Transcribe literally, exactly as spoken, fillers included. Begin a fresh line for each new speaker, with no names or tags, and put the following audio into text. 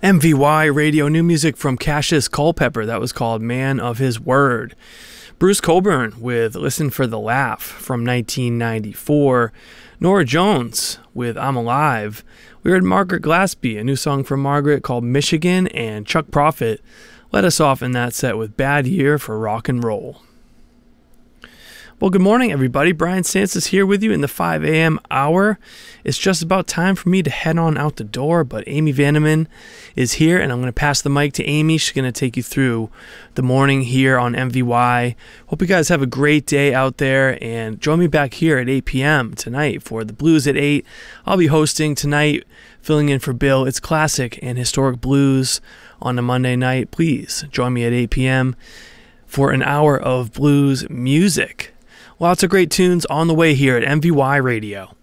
M V Y Radio, new music from Cassius Culpepper. That was called Man of His Word. Bruce Cockburn with Listen for the Laugh from nineteen ninety-four. Norah Jones with I'm Alive. We heard Margaret Glaspie, a new song from Margaret called Michigan, and Chuck Prophet led us off in that set with Bad Year for Rock and Roll. Well, good morning, everybody. Brian Stancis here with you in the five a.m. hour. It's just about time for me to head on out the door, but Amy Vandeman is here, and I'm going to pass the mic to Amy. She's going to take you through the morning here on M V Y. Hope you guys have a great day out there, and join me back here at eight p.m. tonight for the Blues at eight. I'll be hosting tonight, filling in for Bill. It's classic and historic blues on a Monday night. Please join me at eight p.m. for an hour of blues music. Lots of great tunes on the way here at M V Y Radio.